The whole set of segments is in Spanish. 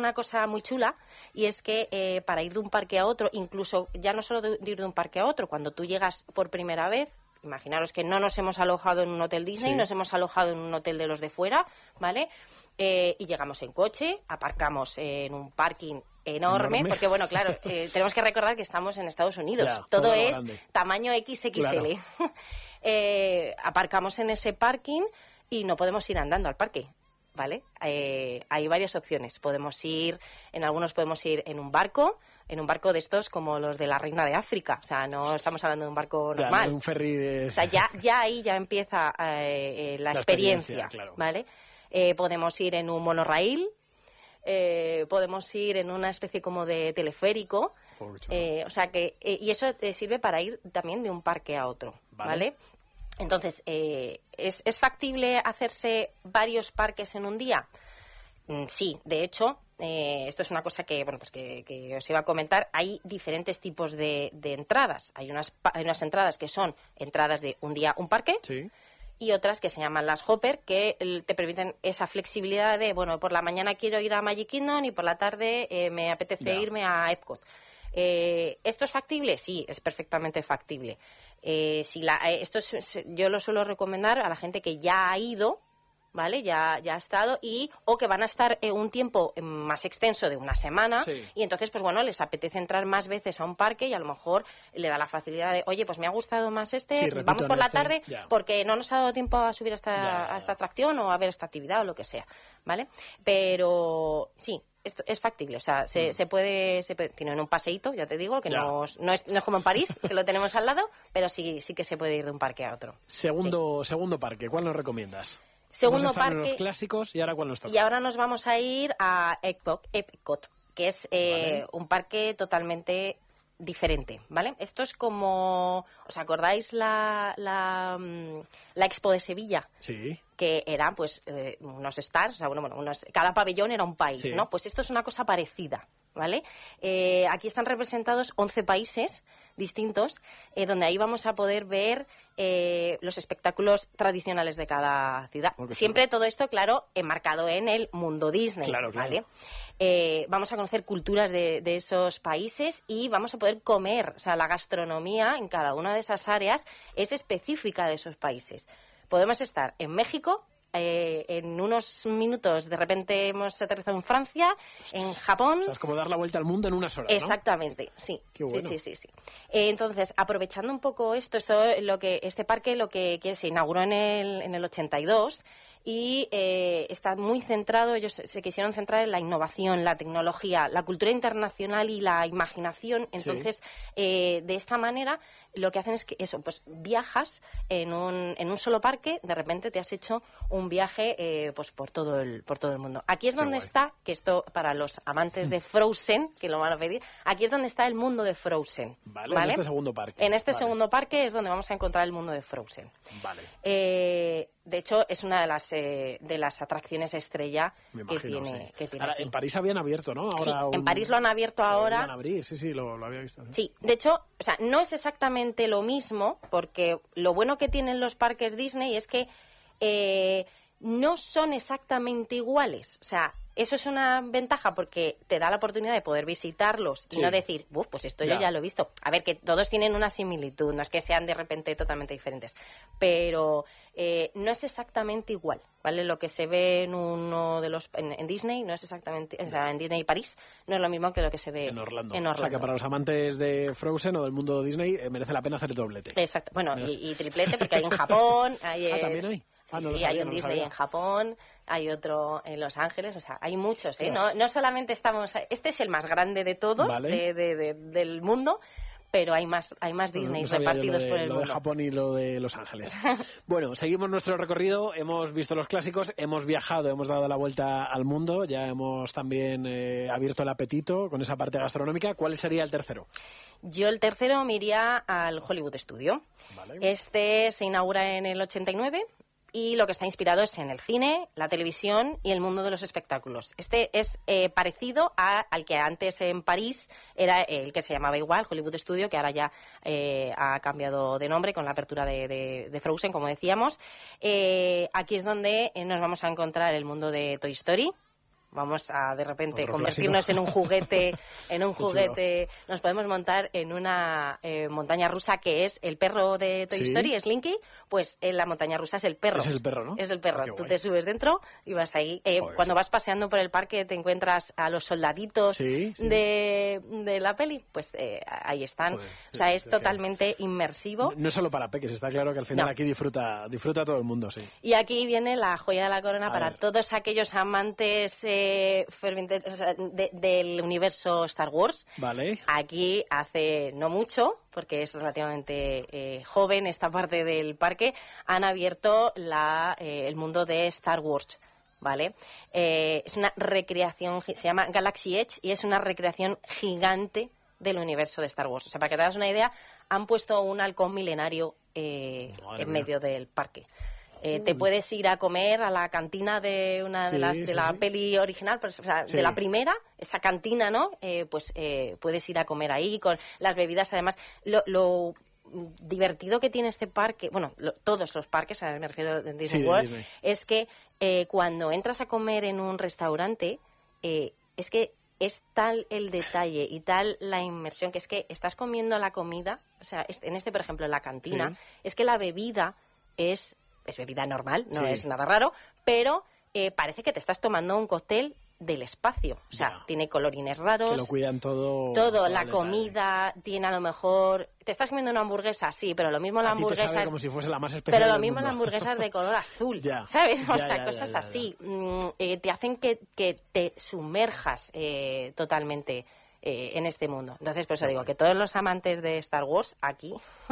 una cosa muy chula, y es que para ir de un parque a otro, incluso ya no solo de ir de un parque a otro, cuando tú llegas por primera vez, imaginaros que no nos hemos alojado en un hotel Disney, nos hemos alojado en un hotel de los de fuera, ¿vale? Y llegamos en coche, aparcamos en un parking enorme, porque bueno, claro, tenemos que recordar que estamos en Estados Unidos, ya, todo es grande. tamaño XXL. Claro. Aparcamos en ese parking y no podemos ir andando al parque, ¿vale? Hay varias opciones, en algunos podemos ir en un barco de estos como los de la Reina de África, o sea, no estamos hablando de un barco normal. No, un ferry de... O sea, ya ahí ya empieza la experiencia, claro. ¿Vale? Podemos ir en un monorail, podemos ir en una especie como de teleférico, o sea que y eso sirve para ir también de un parque a otro, ¿vale? Entonces, ¿es factible hacerse varios parques en un día? Sí, de hecho, esto es una cosa que, bueno, pues que os iba a comentar. Hay diferentes tipos de entradas. Hay unas entradas que son entradas de un día, un parque. Sí. Y otras que se llaman las Hopper, que te permiten esa flexibilidad de, bueno, por la mañana quiero ir a Magic Kingdom y por la tarde me apetece irme a Epcot. ¿Esto es factible? Sí, es perfectamente factible. Yo lo suelo recomendar a la gente que ya ha ido, ¿vale? Ya ha estado o que van a estar un tiempo más extenso de una semana, y entonces, pues bueno, les apetece entrar más veces a un parque y a lo mejor le da la facilidad de, oye, pues me ha gustado más vamos por la tarde porque no nos ha dado tiempo a subir a esta atracción o a ver esta actividad o lo que sea, ¿vale? Pero sí, esto es factible, o sea, se puede, tienen un paseíto, ya te digo, que no es como en París, que lo tenemos al lado, pero sí que se puede ir de un parque a otro. Segundo parque, ¿cuál nos recomiendas? Segundo parque, los clásicos, y ahora ¿cuál nos toca? Y ahora nos vamos a ir a Epcot, que es un parque totalmente diferente, ¿vale? Esto es como, ¿os acordáis la Expo de Sevilla? Sí. Que eran pues unos stands, o sea, cada pabellón era un país, ¿no? Pues esto es una cosa parecida, ¿vale? Aquí están representados 11 países distintos, donde ahí vamos a poder ver los espectáculos tradicionales de cada ciudad. Siempre todo esto, claro, enmarcado en el mundo Disney, ¿vale? Vamos a conocer culturas de esos países y vamos a poder comer, o sea, la gastronomía en cada una de esas áreas es específica de esos países. Podemos estar en México, en unos minutos de repente hemos aterrizado en Francia, en Japón. O sea, es como dar la vuelta al mundo en unas horas, ¿no? Exactamente, sí. Qué bueno. Sí. Entonces, aprovechando un poco este parque se inauguró en el 82 y está muy centrado, ellos se quisieron centrar en la innovación, la tecnología, la cultura internacional y la imaginación. Entonces, de esta manera, lo que hacen es que pues viajas en un solo parque, de repente te has hecho un viaje pues por todo el mundo. Aquí es donde está, que esto para los amantes de Frozen, que lo van a pedir, aquí es donde está el mundo de Frozen. Vale. En este segundo parque. En este segundo parque es donde vamos a encontrar el mundo de Frozen. Vale. De hecho, es una de las atracciones estrella que tiene. Ahora, en París habían abierto, ¿no? Ahora en París lo han abierto ahora. Lo van a abrir, sí, lo había visto. Sí, de hecho, o sea, no es exactamente lo mismo, porque lo bueno que tienen los parques Disney es que no son exactamente iguales. O sea, eso es una ventaja porque te da la oportunidad de poder visitarlos y no decir, pues esto yo ya lo he visto. A ver, que todos tienen una similitud, no es que sean de repente totalmente diferentes, pero no es exactamente igual, ¿vale? Lo que se ve en Disney no es exactamente, o sea, en Disney y París no es lo mismo que lo que se ve en Orlando. O sea, que para los amantes de Frozen o del mundo Disney merece la pena hacer el doblete. Exacto, bueno, y triplete porque hay en Japón, ¿también hay? Hay un Disney en Japón, hay otro en Los Ángeles, o sea, hay muchos, ¿eh? No solamente estamos... Este es el más grande de todos, del mundo, pero hay más Disney repartidos por el mundo. Lo de Japón y lo de Los Ángeles. Bueno, seguimos nuestro recorrido, hemos visto los clásicos, hemos viajado, hemos dado la vuelta al mundo, ya hemos también abierto el apetito con esa parte gastronómica. ¿Cuál sería el tercero? Yo el tercero me iría al Hollywood Studio. Vale. Este se inaugura en el 89... y lo que está inspirado es en el cine, la televisión y el mundo de los espectáculos. Este es parecido al que antes en París era el que se llamaba igual, Hollywood Studio, que ahora ya ha cambiado de nombre con la apertura de Frozen, como decíamos. Aquí es donde nos vamos a encontrar el mundo de Toy Story, vamos a de repente Otro convertirnos clásico. en un juguete, Qué nos podemos montar en una montaña rusa que es el perro de Toy ¿Sí? Story, Slinky, pues en la montaña rusa es el perro. Ese es el perro, ¿no? Es el perro. Ah, qué Tú guay. te subes dentro y vas ahí. Joder, cuando sí. vas paseando por el parque te encuentras a los soldaditos Sí. de la peli, pues ahí están. Joder, o sea, es que- totalmente inmersivo. No es solo para peques, está claro que al final No. aquí disfruta todo el mundo, sí. Y aquí viene la joya de la corona A para ver. todos aquellos amantes fervientes, o sea, del universo Star Wars. Vale. Aquí hace no mucho, porque es relativamente joven esta parte del parque, han abierto el mundo de Star Wars. ¿Vale? Es una recreación, se llama Galaxy Edge y es una recreación gigante del universo de Star Wars. O sea, para que te hagas una idea, han puesto un halcón milenario Madre en mía. medio del parque. Te puedes ir a comer a la cantina de una de Sí, las sí, de la sí. peli original, pues, o sea, Sí. de la primera, esa cantina, ¿no? Puedes ir a comer ahí con las bebidas. Además, lo divertido que tiene este parque, bueno, todos los parques, me refiero a Disney Sí, de World, Disney. es que cuando entras a comer en un restaurante, es que es tal el detalle y tal la inmersión que es que estás comiendo la comida, o sea, en este, por ejemplo, en la cantina, Sí. es que la bebida es bebida normal, no Sí. es nada raro, pero parece que te estás tomando un cóctel del espacio. O sea, Ya. tiene colorines raros. Que lo cuidan todo. Todo, el la detalle. comida tiene a lo mejor... ¿Te estás comiendo una hamburguesa? Sí, pero lo mismo la A ti te hamburguesa sabe es... como si fuese la más especial Pero lo del mismo la mundo. hamburguesa es de color azul, Ya, ¿sabes? O ya, sea, ya, cosas ya, ya. así. Te hacen que te sumerjas totalmente en este mundo. Entonces, por eso digo que todos los amantes de Star Wars aquí...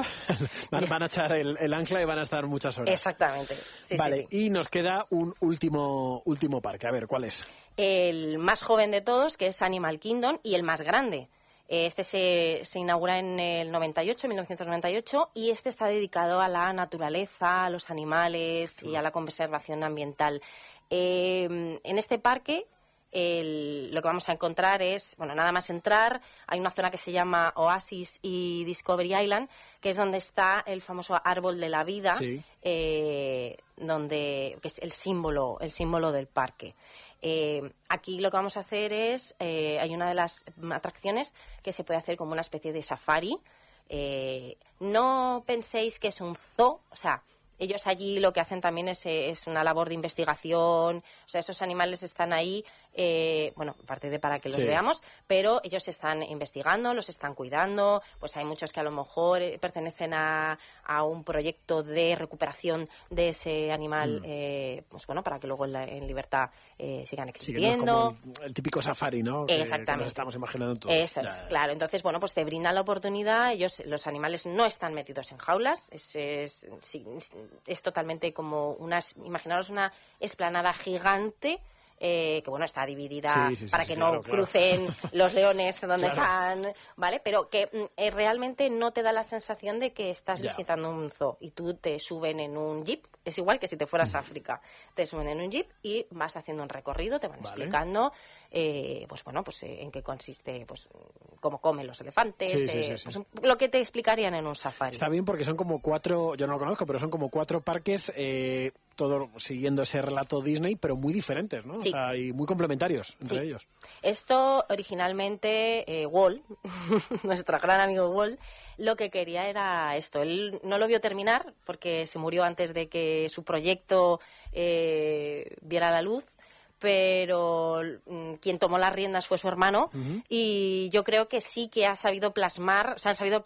van a echar el ancla y van a estar muchas horas. Exactamente. Sí, vale, sí, sí. y nos queda un último parque. A ver, ¿cuál es? El más joven de todos, que es Animal Kingdom, y el más grande. Este se inaugura en el 1998, y este está dedicado a la naturaleza, a los animales y a la conservación ambiental. En este parque lo que vamos a encontrar es, bueno, nada más entrar, hay una zona que se llama Oasis y Discovery Island, que es donde está el famoso árbol de la vida, Sí. que es el símbolo del parque. Aquí lo que vamos a hacer es, hay una de las atracciones que se puede hacer como una especie de safari. No penséis que es un zoo, o sea, ellos allí lo que hacen también es una labor de investigación, o sea, esos animales están ahí, bueno, aparte de para que los Sí. veamos, pero ellos están investigando, los están cuidando, pues hay muchos que a lo mejor pertenecen a un proyecto de recuperación de ese animal, pues bueno, para que luego en libertad sigan Sí, que no es existiendo. como el típico safari, ¿no? Que Exactamente. nos estamos imaginando todos. Eso Ya, es, ya. claro. Entonces, bueno, pues te brindan la oportunidad. Los animales no están metidos en jaulas. Es totalmente como imaginaros una explanada gigante. Que bueno, está dividida Sí, sí, sí, para sí, que claro, no claro. crucen los leones donde Claro. están, ¿vale? Pero que realmente no te da la sensación de que estás Ya. visitando un zoo y tú te suben en un jeep, es igual que si te fueras a África, te suben en un jeep y vas haciendo un recorrido, te van Vale. explicando, pues bueno, pues en qué consiste, pues cómo comen los elefantes, Sí, sí, sí, sí. pues lo que te explicarían en un safari. Está bien porque son como 4, yo no lo conozco, pero son como 4 parques, todo siguiendo ese relato Disney, pero muy diferentes, ¿no? Sí. O sea, y muy complementarios entre Sí. ellos. Esto originalmente, Walt, nuestro gran amigo Walt, lo que quería era esto. Él no lo vio terminar porque se murió antes de que su proyecto viera la luz, pero quien tomó las riendas fue su hermano. Y yo creo que sí que han sabido plasmar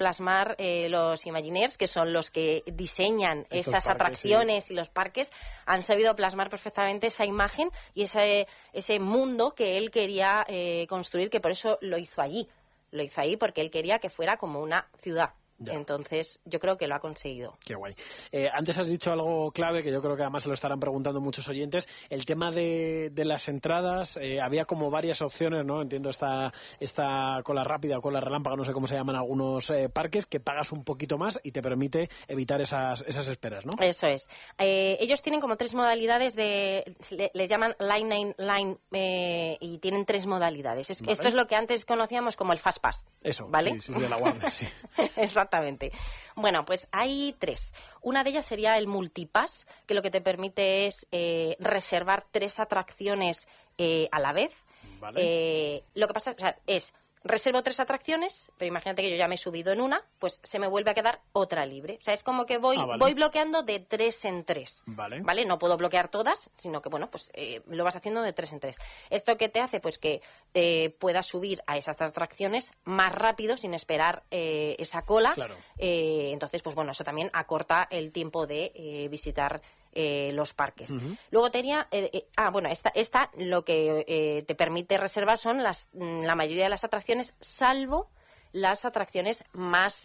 los Imagineers, que son los que diseñan Estos esas parques, atracciones y los parques, han sabido plasmar perfectamente esa imagen y ese mundo que él quería construir, que por eso lo hizo allí. Lo hizo ahí porque él quería que fuera como una ciudad. Ya. Entonces, yo creo que lo ha conseguido. Qué guay. Antes has dicho algo clave que yo creo que además se lo estarán preguntando muchos oyentes. El tema de las entradas, había como varias opciones, ¿no? Entiendo esta cola rápida o cola relámpago, no sé cómo se llaman algunos parques, que pagas un poquito más y te permite evitar esas esperas, ¿no? Eso es. Ellos tienen como 3 modalidades les llaman line y tienen 3 modalidades. Vale. Esto es lo que antes conocíamos como el Fast Pass. Eso, ¿vale? sí, de la Warner, sí. Exactamente. Bueno, pues hay 3. Una de ellas sería el Multipass, que lo que te permite es reservar 3 atracciones a la vez. Vale. Lo que pasa es reservo 3 atracciones, pero imagínate que yo ya me he subido en una, pues se me vuelve a quedar otra libre. O sea, es como que voy bloqueando de 3 en 3. Vale. No puedo bloquear todas, sino que, bueno, pues lo vas haciendo de 3 en 3. ¿Esto qué te hace? Pues que puedas subir a esas atracciones más rápido, sin esperar esa cola. Claro. Entonces, pues bueno, eso también acorta el tiempo de visitar los parques. Uh-huh. Luego tenía... esta lo que te permite reservar son la mayoría de las atracciones, salvo las atracciones más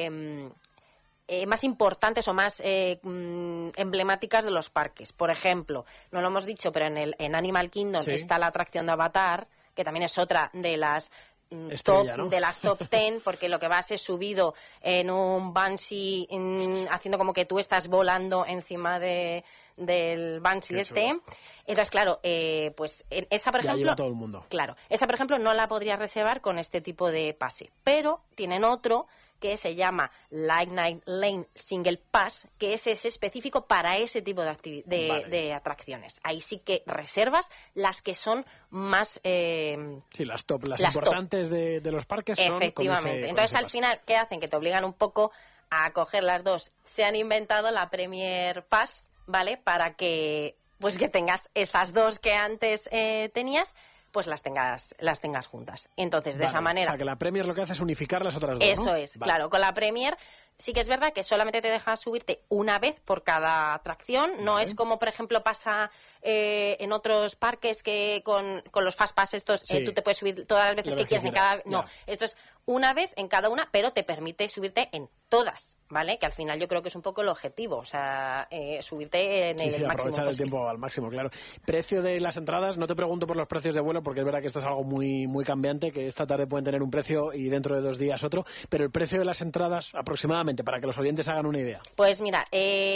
importantes o más emblemáticas de los parques. Por ejemplo, no lo hemos dicho, pero en Animal Kingdom está la atracción de Avatar, que también es otra de las de las top 10, porque lo que vas es subido en un bungee, haciendo como que tú estás volando encima del bungee Entonces, claro, pues esa, por ejemplo... lleva todo el mundo. Claro, esa, por ejemplo, no la podrías reservar con este tipo de pase, pero tienen otro que se llama Lightning Lane Single Pass, que es específico para ese tipo de atracciones. Ahí sí que reservas las que son más... las top, las importantes top. De los parques son... Efectivamente. Entonces, al final, ¿qué hacen? Que te obligan un poco a coger las dos. Se han inventado la Premier Pass, ¿vale? Para que tengas esas dos que antes tenías, pues las tengas juntas. Entonces, de esa manera... O sea, que la Premier lo que hace es unificar las otras dos, Eso es, claro. Con la Premier sí que es verdad que solamente te deja subirte una vez por cada atracción. No es como, por ejemplo, pasa en otros parques que con los Fast Pass estos tú te puedes subir todas las veces que quieras en cada... No, esto es una vez en cada una, pero te permite subirte en todas, ¿vale? Que al final yo creo que es un poco el objetivo, o sea, subirte en el máximo aprovechar el tiempo al máximo, claro. Precio de las entradas, no te pregunto por los precios de vuelo, porque es verdad que esto es algo muy, muy cambiante, que esta tarde pueden tener un precio y dentro de 2 días otro, pero el precio de las entradas aproximadamente, para que los oyentes hagan una idea. Pues mira,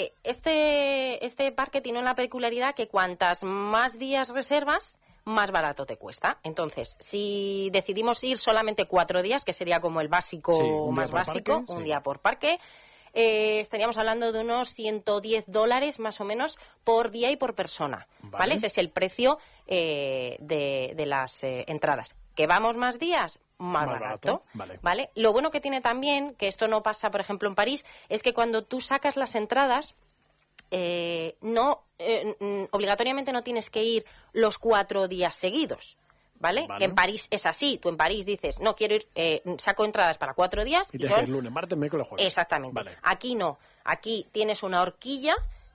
este parque tiene una peculiaridad que cuantas más días reservas, más barato te cuesta. Entonces, si decidimos ir solamente 4 días, que sería como el básico más básico, un día por parque, estaríamos hablando de unos $110 más o menos por día y por persona. ¿Vale? Ese es el precio de las entradas. ¿Que vamos más días? Más barato. Vale. Lo bueno que tiene también, que esto no pasa, por ejemplo, en París, es que cuando tú sacas las entradas, obligatoriamente no tienes que ir los 4 días seguidos, ¿vale? Que en París es así. Tú en París dices, no quiero ir, saco entradas para 4 días. Y te dices lunes, martes, miércoles, jueves. Exactamente. Vale. Aquí no. Aquí tienes una horquilla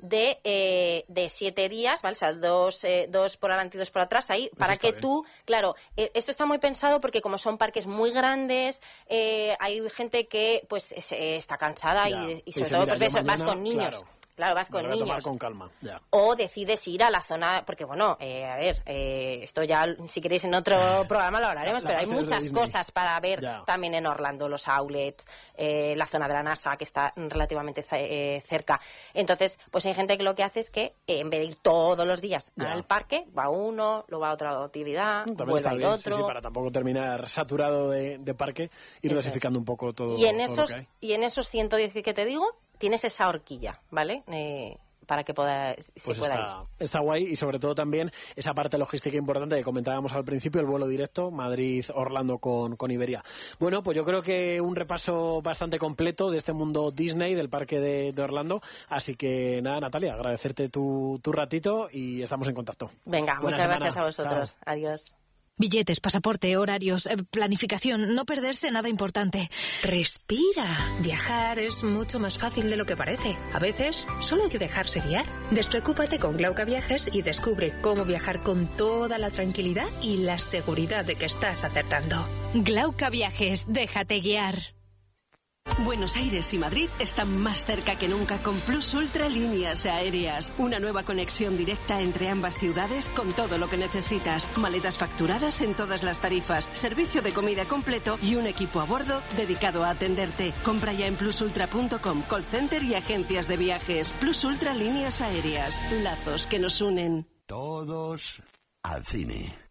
de 7 días, ¿vale? O sea, dos por adelante y 2 por atrás, ahí, eso para que bien. Tú, claro, esto está muy pensado porque como son parques muy grandes, hay gente que pues está cansada y sobre todo pues vas con niños. Claro, vas con niños. Tomar con calma, ya. O decides ir a la zona, porque bueno, esto ya, si queréis en otro programa lo hablaremos, pero hay muchas cosas para ver también en Orlando, los outlets, la zona de la NASA, que está relativamente cerca. Entonces, pues hay gente que lo que hace es que en vez de ir todos los días al parque, va uno, luego va a otra actividad, vuelve a ir otro. Sí, para tampoco terminar saturado de parque, ir dosificando un poco todo. Y en esos 110 que te digo, tienes esa horquilla, ¿vale? Para que pueda ir. Está guay, y sobre todo también esa parte logística importante que comentábamos al principio, el vuelo directo Madrid-Orlando con Iberia. Bueno, pues yo creo que un repaso bastante completo de este mundo Disney, del parque de Orlando. Así que nada, Natalia, agradecerte tu ratito y estamos en contacto. Venga, muchas gracias a vosotros. Chao. Adiós. Billetes, pasaporte, horarios, planificación, no perderse nada importante. Respira. Viajar es mucho más fácil de lo que parece. A veces, solo hay que dejarse guiar. Despreocúpate con Glauca Viajes y descubre cómo viajar con toda la tranquilidad y la seguridad de que estás acertando. Glauca Viajes, déjate guiar. Buenos Aires y Madrid están más cerca que nunca con Plus Ultra Líneas Aéreas. Una nueva conexión directa entre ambas ciudades con todo lo que necesitas. Maletas facturadas en todas las tarifas, servicio de comida completo y un equipo a bordo dedicado a atenderte. Compra ya en plusultra.com, call center y agencias de viajes. Plus Ultra Líneas Aéreas. Lazos que nos unen. Todos al cine.